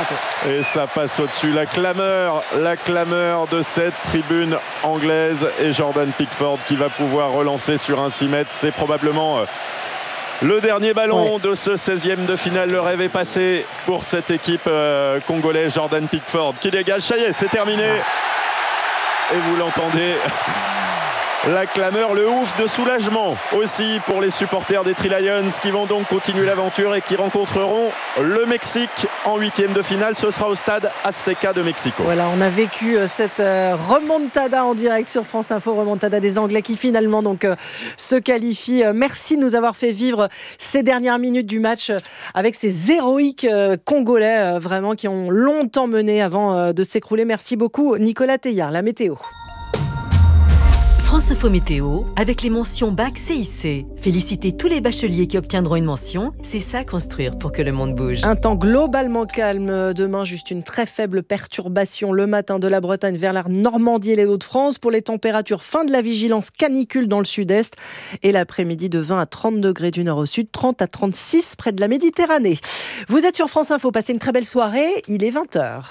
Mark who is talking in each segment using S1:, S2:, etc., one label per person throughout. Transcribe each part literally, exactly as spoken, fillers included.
S1: bientôt.
S2: Et ça passe au-dessus. La clameur, la clameur de cette tribune anglaise et Jordan Pickford qui va pouvoir relancer sur un six mètres. C'est probablement le dernier ballon ouais. de ce seizième de finale. Le rêve est passé pour cette équipe euh, congolaise. Jordan Pickford qui dégage. Ça y est, c'est terminé. Et vous l'entendez. La clameur, le ouf de soulagement aussi pour les supporters des Three Lions qui vont donc continuer l'aventure et qui rencontreront le Mexique en huitième de finale. Ce sera au stade Azteca de Mexico.
S1: Voilà, on a vécu cette remontada en direct sur France Info, remontada des Anglais qui finalement donc se qualifient. Merci de nous avoir fait vivre ces dernières minutes du match avec ces héroïques Congolais vraiment qui ont longtemps mené avant de s'écrouler. Merci beaucoup Nicolas Teillard, la météo.
S3: France Info Météo, avec les mentions Bac C I C. Félicitez tous les bacheliers qui obtiendront une mention. C'est ça, construire pour que le monde bouge.
S1: Un temps globalement calme. Demain, juste une très faible perturbation le matin de la Bretagne vers la Normandie et les Hauts-de-France. Pour les températures, fin de la vigilance canicule dans le sud-est. Et l'après-midi de vingt à trente degrés du nord au sud, trente à trente-six près de la Méditerranée. Vous êtes sur France Info, passez une très belle soirée. Il est vingt heures.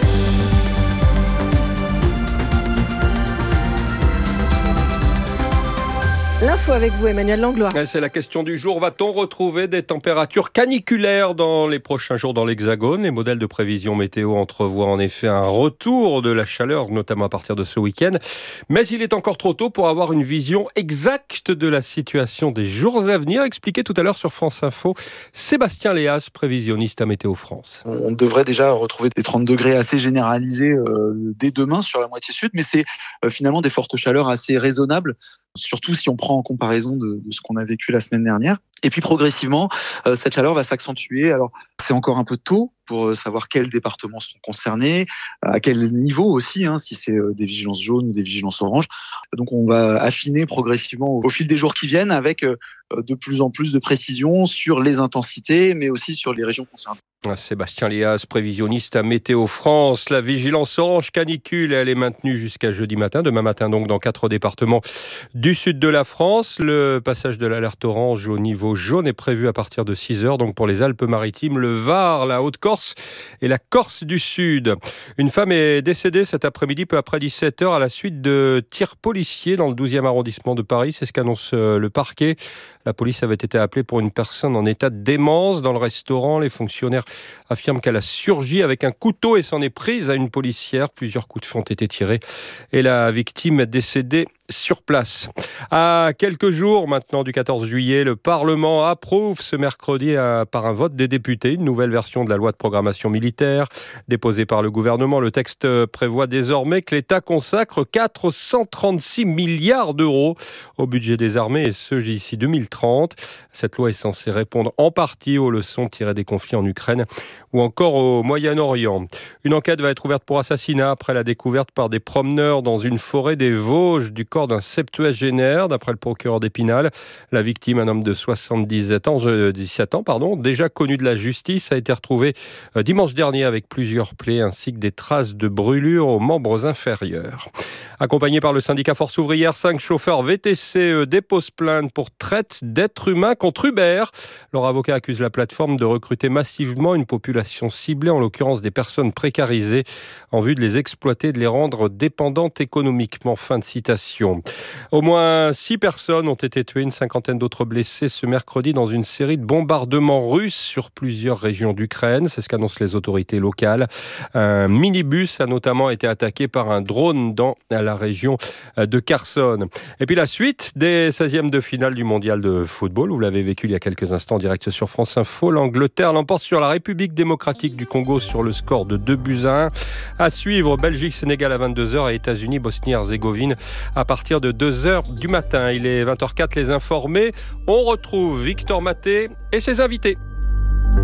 S1: L'info avec vous, Emmanuel Langlois.
S4: C'est la question du jour. Va-t-on retrouver des températures caniculaires dans les prochains jours dans l'Hexagone ? Les modèles de prévision météo entrevoient en effet un retour de la chaleur, notamment à partir de ce week-end. Mais il est encore trop tôt pour avoir une vision exacte de la situation des jours à venir. Expliqué tout à l'heure sur France Info, Sébastien Léas, prévisionniste à Météo France.
S5: On devrait déjà retrouver des trente degrés assez généralisés euh, dès demain sur la moitié sud, mais c'est euh, finalement des fortes chaleurs assez raisonnables. Surtout si on prend en comparaison de, de ce qu'on a vécu la semaine dernière. Et puis progressivement, euh, cette chaleur va s'accentuer. Alors, c'est encore un peu tôt pour savoir quels départements seront concernés, à quel niveau aussi, hein, si c'est euh, des vigilances jaunes ou des vigilances oranges. Donc, on va affiner progressivement au, au fil des jours qui viennent avec euh, de plus en plus de précision sur les intensités, mais aussi sur les régions concernées.
S4: Sébastien Léas, prévisionniste à Météo France. La vigilance orange canicule, elle est maintenue jusqu'à jeudi matin. Demain matin, donc, dans quatre départements du sud de la France. Le passage de l'alerte orange au niveau jaune est prévu à partir de six heures, donc pour les Alpes-Maritimes, le Var, la Haute-Corse et la Corse du Sud. Une femme est décédée cet après-midi, peu après dix-sept heures, à la suite de tirs policiers dans le douzième arrondissement de Paris. C'est ce qu'annonce le parquet. La police avait été appelée pour une personne en état de démence dans le restaurant. Les fonctionnaires affirme qu'elle a surgi avec un couteau et s'en est prise à une policière. Plusieurs coups de feu ont été tirés et la victime est décédée sur place. À quelques jours maintenant du quatorze juillet, le Parlement approuve ce mercredi à, par un vote des députés une nouvelle version de la loi de programmation militaire déposée par le gouvernement. Le texte prévoit désormais que l'État consacre quatre cent trente-six milliards d'euros au budget des armées et ce d'ici deux mille trente. Cette loi est censée répondre en partie aux leçons tirées des conflits en Ukraine ou encore au Moyen-Orient. Une enquête va être ouverte pour assassinat après la découverte par des promeneurs dans une forêt des Vosges du corps d'un septuagénaire, d'après le procureur d'Épinal. La victime, un homme de soixante-dix-sept ans, euh, dix-sept ans pardon, déjà connu de la justice, a été retrouvé euh, dimanche dernier avec plusieurs plaies ainsi que des traces de brûlures aux membres inférieurs. Accompagnés par le syndicat Force Ouvrière, cinq chauffeurs V T C euh, déposent plainte pour traite d'êtres humains contre Uber. Leur avocat accuse la plateforme de recruter massivement une population ciblée, en l'occurrence des personnes précarisées, en vue de les exploiter et de les rendre dépendantes économiquement. Fin de citation. Au moins six personnes ont été tuées, une cinquantaine d'autres blessées ce mercredi dans une série de bombardements russes sur plusieurs régions d'Ukraine. C'est ce qu'annoncent les autorités locales. Un minibus a notamment été attaqué par un drone dans la région de Kherson. Et puis la suite des seizièmes de finale du mondial de football. Vous l'avez vécu il y a quelques instants en direct sur France Info. L'Angleterre l'emporte sur la République démocratique du Congo sur le score de deux buts à un. À suivre, Belgique-Sénégal à vingt-deux heures et États-Unis-Bosnie-Herzégovine à partir de deux heures du matin. Il est vingt heures zéro quatre, les informés. On retrouve Victor Maté et ses invités.